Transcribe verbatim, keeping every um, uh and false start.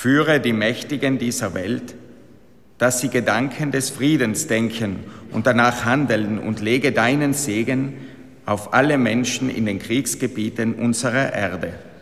Führe die Mächtigen dieser Welt, dass sie Gedanken des Friedens denken und danach handeln, und lege deinen Segen auf alle Menschen in den Kriegsgebieten unserer Erde.